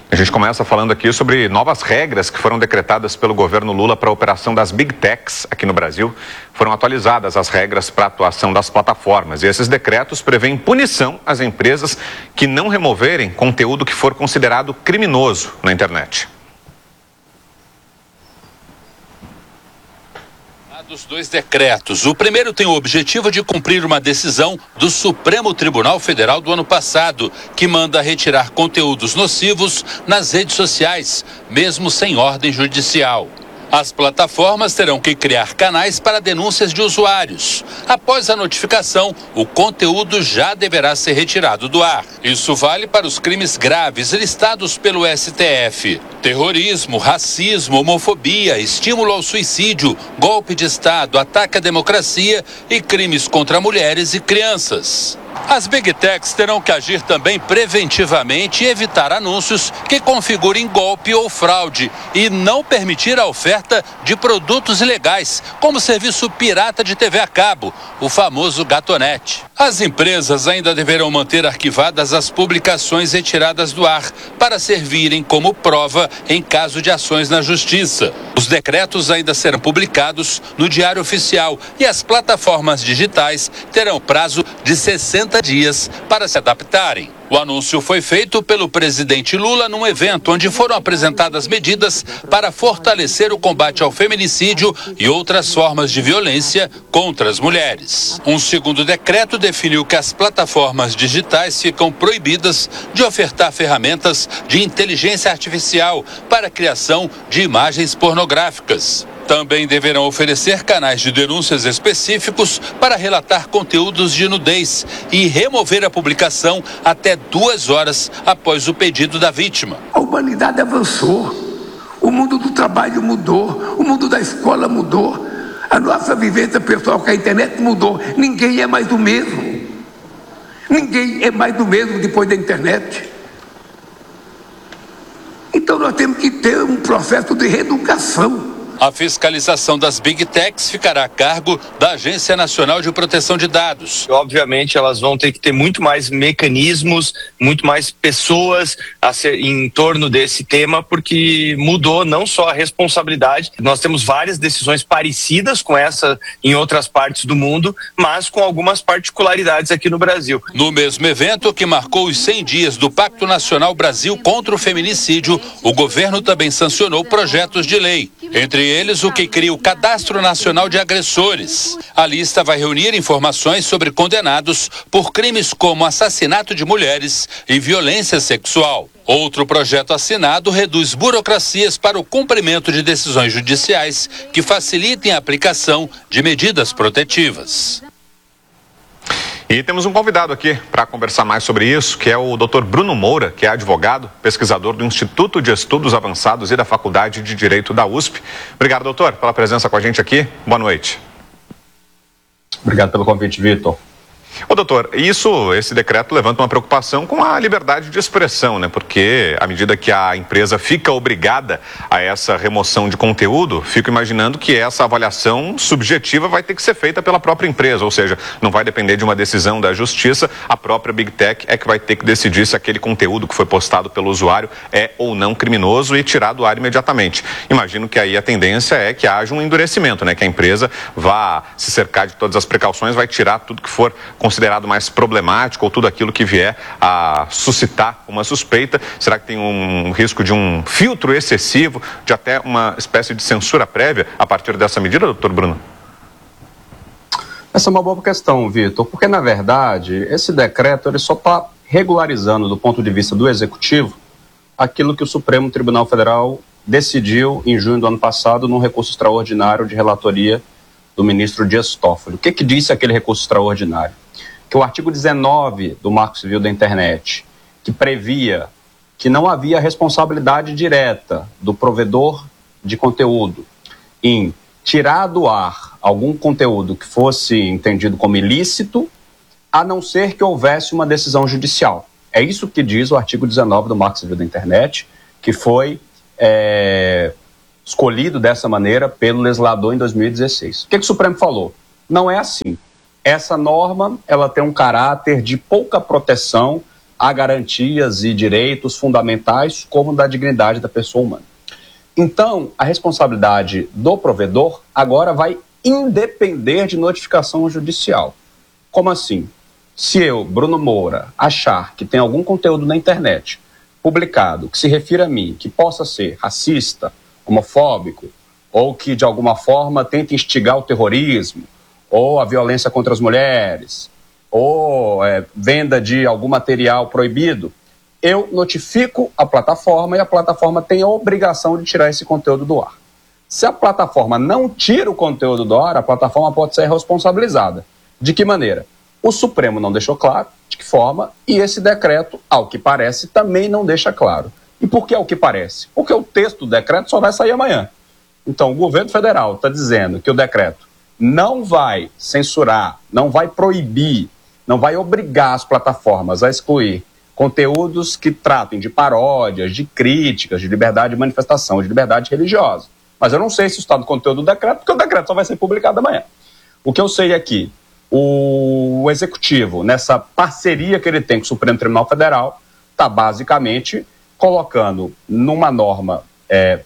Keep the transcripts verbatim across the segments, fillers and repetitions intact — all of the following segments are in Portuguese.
A gente começa falando aqui sobre novas regras que foram decretadas pelo governo Lula para a operação das Big Techs aqui no Brasil. Foram atualizadas as regras para a atuação das plataformas e esses decretos prevêem punição às empresas que não removerem conteúdo que for considerado criminoso na internet. Dos dois decretos. O primeiro tem o objetivo de cumprir uma decisão do Supremo Tribunal Federal do ano passado, que manda retirar conteúdos nocivos nas redes sociais, mesmo sem ordem judicial. As plataformas terão que criar canais para denúncias de usuários. Após a notificação, o conteúdo já deverá ser retirado do ar. Isso vale para os crimes graves listados pelo S T F. Terrorismo, racismo, homofobia, estímulo ao suicídio, golpe de Estado, ataque à democracia e crimes contra mulheres e crianças. As Big Techs terão que agir também preventivamente e evitar anúncios que configurem golpe ou fraude e não permitir a oferta de produtos ilegais, como serviço pirata de T V a cabo, o famoso Gatonete. As empresas ainda deverão manter arquivadas as publicações retiradas do ar para servirem como prova em caso de ações na justiça. Os decretos ainda serão publicados no Diário Oficial e as plataformas digitais terão prazo de sessenta dias para se adaptarem. O anúncio foi feito pelo presidente Lula num evento onde foram apresentadas medidas para fortalecer o combate ao feminicídio e outras formas de violência contra as mulheres. Um segundo decreto definiu que as plataformas digitais ficam proibidas de ofertar ferramentas de inteligência artificial para a criação de imagens pornográficas. Também deverão oferecer canais de denúncias específicos para relatar conteúdos de nudez e remover a publicação até duas horas após o pedido da vítima. A humanidade avançou, o mundo do trabalho mudou, o mundo da escola mudou, a nossa vivência pessoal com a internet mudou. Ninguém é mais o mesmo. Ninguém é mais do mesmo depois da internet. Então nós temos que ter um processo de reeducação. A fiscalização das Big Techs ficará a cargo da Agência Nacional de Proteção de Dados. Obviamente, elas vão ter que ter muito mais mecanismos, muito mais pessoas a ser, em torno desse tema, porque mudou não só a responsabilidade. Nós temos várias decisões parecidas com essa em outras partes do mundo, mas com algumas particularidades aqui no Brasil. No mesmo evento, que marcou os cem dias do Pacto Nacional Brasil contra o Feminicídio, o governo também sancionou projetos de lei. Entre eles, o que cria o Cadastro Nacional de Agressores. A lista vai reunir informações sobre condenados por crimes como assassinato de mulheres e violência sexual. Outro projeto assinado reduz burocracias para o cumprimento de decisões judiciais que facilitem a aplicação de medidas protetivas. E temos um convidado aqui para conversar mais sobre isso, que é o doutor Bruno Moura, que é advogado, pesquisador do Instituto de Estudos Avançados e da Faculdade de Direito da U S P. Obrigado, doutor, pela presença com a gente aqui. Boa noite. Obrigado pelo convite, Vitor. Ô doutor, isso, esse decreto levanta uma preocupação com a liberdade de expressão, né? Porque à medida que a empresa fica obrigada a essa remoção de conteúdo, fico imaginando que essa avaliação subjetiva vai ter que ser feita pela própria empresa, ou seja, não vai depender de uma decisão da justiça, a própria Big Tech é que vai ter que decidir se aquele conteúdo que foi postado pelo usuário é ou não criminoso e tirar do ar imediatamente. Imagino que aí a tendência é que haja um endurecimento, né? Que a empresa vá se cercar de todas as precauções, vai tirar tudo que for considerado mais problemático ou tudo aquilo que vier a suscitar uma suspeita. Será que tem um risco de um filtro excessivo, de até uma espécie de censura prévia a partir dessa medida, doutor Bruno? Essa é uma boa questão, Vitor, porque na verdade esse decreto ele só está regularizando do ponto de vista do Executivo aquilo que o Supremo Tribunal Federal decidiu em junho do ano passado num recurso extraordinário de relatoria do ministro Dias Toffoli. O que que disse aquele recurso extraordinário? Que o artigo dezenove do Marco Civil da Internet, que previa que não havia responsabilidade direta do provedor de conteúdo em tirar do ar algum conteúdo que fosse entendido como ilícito, a não ser que houvesse uma decisão judicial. É isso que diz o artigo dezenove do Marco Civil da Internet, que foi é, escolhido dessa maneira pelo legislador em dois mil e dezesseis. O que, que o Supremo falou? Não é assim. Essa norma ela tem um caráter de pouca proteção a garantias e direitos fundamentais como da dignidade da pessoa humana. Então, a responsabilidade do provedor agora vai independer de notificação judicial. Como assim? Se eu, Bruno Moura, achar que tem algum conteúdo na internet publicado que se refira a mim, que possa ser racista, homofóbico, ou que de alguma forma tente instigar o terrorismo, ou a violência contra as mulheres, ou é, venda de algum material proibido, eu notifico a plataforma e a plataforma tem a obrigação de tirar esse conteúdo do ar. Se a plataforma não tira o conteúdo do ar, a plataforma pode ser responsabilizada. De que maneira? O Supremo não deixou claro de que forma, e esse decreto, ao que parece, também não deixa claro. E por que ao que parece? Porque o texto do decreto só vai sair amanhã. Então, o governo federal está dizendo que o decreto não vai censurar, não vai proibir, não vai obrigar as plataformas a excluir conteúdos que tratem de paródias, de críticas, de liberdade de manifestação, de liberdade religiosa. Mas eu não sei se está no conteúdo do decreto, porque o decreto só vai ser publicado amanhã. O que eu sei é que o Executivo, nessa parceria que ele tem com o Supremo Tribunal Federal, está basicamente colocando numa norma é,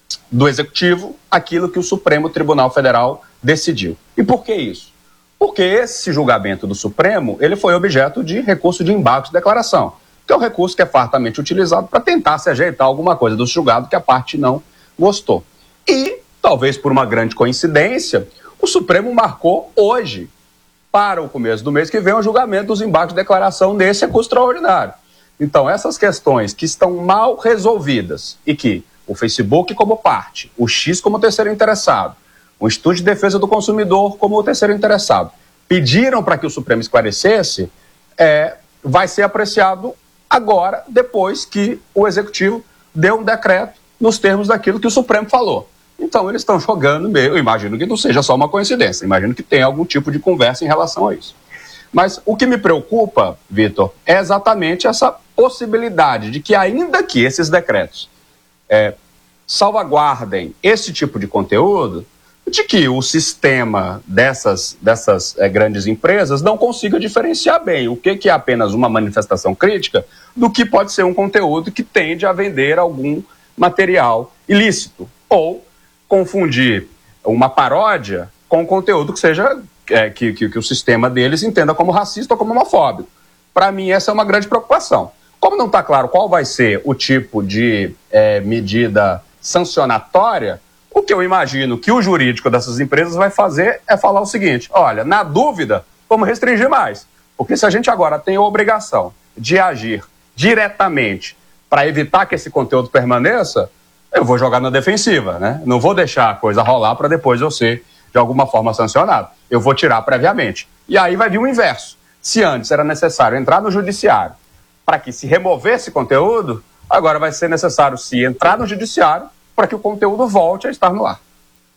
do Executivo aquilo que o Supremo Tribunal Federal decidiu. E por que isso? Porque esse julgamento do Supremo, ele foi objeto de recurso de embargo de declaração, que é um recurso que é fartamente utilizado para tentar se ajeitar alguma coisa do julgado que a parte não gostou. E, talvez por uma grande coincidência, o Supremo marcou hoje, para o começo do mês que vem, o julgamento dos embargos de declaração desse recurso extraordinário. Então, essas questões que estão mal resolvidas e que o Facebook como parte, o X como terceiro interessado, o Instituto de Defesa do Consumidor como o terceiro interessado, pediram para que o Supremo esclarecesse, é, vai ser apreciado agora, depois que o Executivo deu um decreto nos termos daquilo que o Supremo falou. Então, eles estão jogando meio, eu imagino que não seja só uma coincidência, imagino que tenha algum tipo de conversa em relação a isso. Mas o que me preocupa, Vitor, é exatamente essa possibilidade de que, ainda que esses decretos é, salvaguardem esse tipo de conteúdo, de que o sistema dessas, dessas é, grandes empresas não consiga diferenciar bem o que, que é apenas uma manifestação crítica do que pode ser um conteúdo que tende a vender algum material ilícito, ou confundir uma paródia com conteúdo que seja é, que, que, que o sistema deles entenda como racista ou como homofóbico. Para mim, essa é uma grande preocupação. Como não está claro qual vai ser o tipo de é, medida sancionatória, o que eu imagino que o jurídico dessas empresas vai fazer é falar o seguinte: olha, na dúvida, vamos restringir mais. Porque se a gente agora tem a obrigação de agir diretamente para evitar que esse conteúdo permaneça, eu vou jogar na defensiva, né? Não vou deixar a coisa rolar para depois eu ser, de alguma forma, sancionado. Eu vou tirar previamente. E aí vai vir o inverso. Se antes era necessário entrar no judiciário para que se removesse conteúdo, agora vai ser necessário se entrar no judiciário para que o conteúdo volte a estar no ar.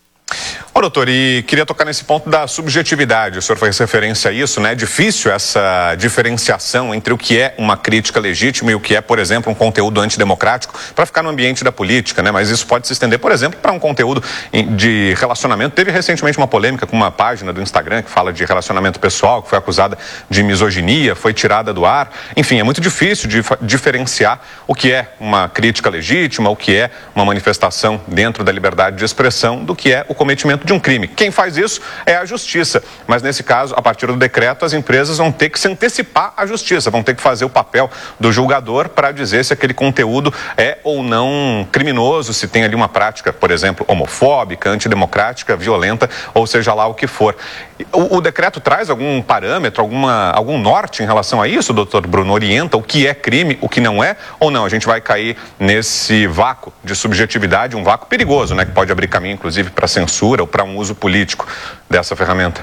Ô, doutor, e queria tocar nesse ponto da subjetividade. O senhor fez referência a isso, né? É difícil essa diferenciação entre o que é uma crítica legítima e o que é, por exemplo, um conteúdo antidemocrático para ficar no ambiente da política, né? Mas isso pode se estender, por exemplo, para um conteúdo de relacionamento. Teve recentemente uma polêmica com uma página do Instagram que fala de relacionamento pessoal, que foi acusada de misoginia, foi tirada do ar. Enfim, é muito difícil de diferenciar o que é uma crítica legítima, o que é uma manifestação dentro da liberdade de expressão, do que é o cometimento de um crime. Quem faz isso é a justiça, mas nesse caso, a partir do decreto, as empresas vão ter que se antecipar à justiça, vão ter que fazer o papel do julgador para dizer se aquele conteúdo é ou não criminoso, se tem ali uma prática, por exemplo, homofóbica, antidemocrática, violenta, ou seja lá o que for. O, o decreto traz algum parâmetro, alguma, algum norte em relação a isso, doutor Bruno? Orienta o que é crime, o que não é, ou não? A gente vai cair nesse vácuo de subjetividade, um vácuo perigoso, né, que pode abrir caminho, inclusive, para censura ou para um uso político dessa ferramenta?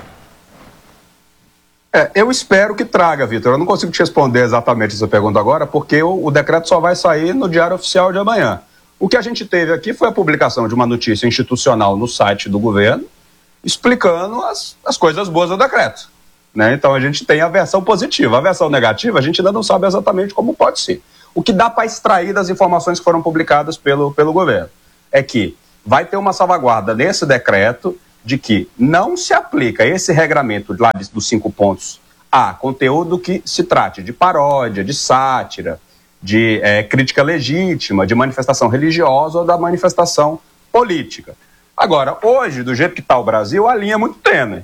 É, eu espero que traga, Vitor. Eu não consigo te responder exatamente essa pergunta agora, porque o, o decreto só vai sair no Diário Oficial de amanhã. O que a gente teve aqui foi a publicação de uma notícia institucional no site do governo, explicando as, as coisas boas do decreto, né? Então a gente tem a versão positiva. A versão negativa a gente ainda não sabe exatamente como pode ser. O que dá para extrair das informações que foram publicadas pelo, pelo governo é que vai ter uma salvaguarda nesse decreto de que não se aplica esse regramento lá dos cinco pontos há conteúdo que se trate de paródia, de sátira, de é, crítica legítima, de manifestação religiosa ou da manifestação política. Agora, hoje, do jeito que está o Brasil, a linha é muito tênue.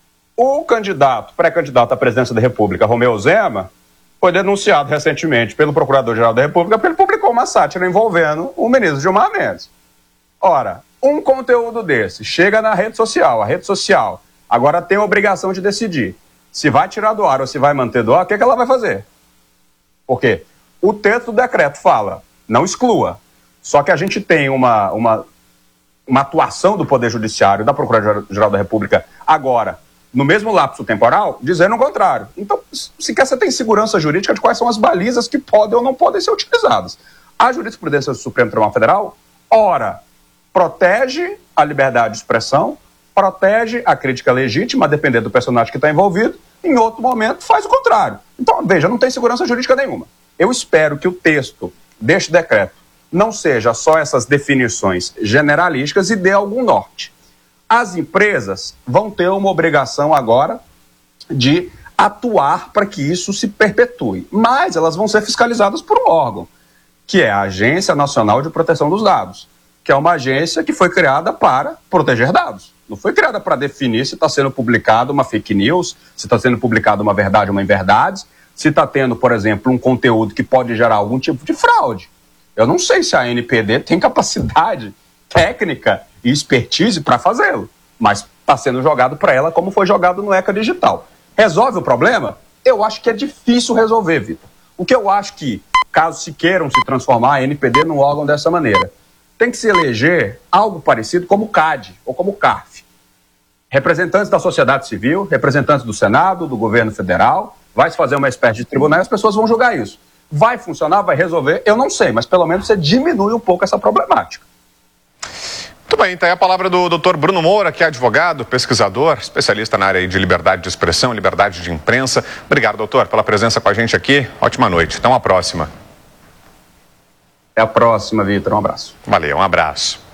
O candidato, pré-candidato à presidência da República, Romeu Zema, foi denunciado recentemente pelo Procurador-Geral da República porque ele publicou uma sátira envolvendo o ministro Gilmar Mendes. Ora, um conteúdo desse chega na rede social, a rede social agora tem a obrigação de decidir se vai tirar do ar ou se vai manter do ar, o que, é que ela vai fazer? Por quê? O texto do decreto fala, não exclua, só que a gente tem uma, uma, uma atuação do Poder Judiciário, da Procuradoria-Geral da República, agora, no mesmo lapso temporal, dizendo o contrário. Então, sequer você tem segurança jurídica de quais são as balizas que podem ou não podem ser utilizadas. A jurisprudência do Supremo Tribunal Federal, ora, protege a liberdade de expressão, protege a crítica legítima, a depender do personagem que está envolvido, em outro momento faz o contrário. Então, veja, não tem segurança jurídica nenhuma. Eu espero que o texto deste decreto não seja só essas definições generalísticas e dê algum norte. As empresas vão ter uma obrigação agora de atuar para que isso se perpetue, mas elas vão ser fiscalizadas por um órgão, que é a Agência Nacional de Proteção dos Dados, que é uma agência que foi criada para proteger dados. Não foi criada para definir se está sendo publicado uma fake news, se está sendo publicada uma verdade ou uma inverdade, se está tendo, por exemplo, um conteúdo que pode gerar algum tipo de fraude. Eu não sei se a N P D tem capacidade técnica e expertise para fazê-lo, mas está sendo jogado para ela como foi jogado no ECA Digital. Resolve o problema? Eu acho que é difícil resolver, Vitor. O que eu acho que, caso se queiram se transformar a N P D num órgão dessa maneira, tem que se eleger algo parecido como o C A D ou como o C A R F. Representantes da sociedade civil, representantes do Senado, do governo federal, vai se fazer uma espécie de tribunal e as pessoas vão julgar isso. Vai funcionar, vai resolver? Eu não sei, mas pelo menos você diminui um pouco essa problemática. Muito bem, então é a palavra do doutor Bruno Moura, que é advogado, pesquisador, especialista na área de liberdade de expressão, liberdade de imprensa. Obrigado, doutor, pela presença com a gente aqui. Ótima noite. Até uma próxima. Até a próxima, Vitor. Um abraço. Valeu, um abraço.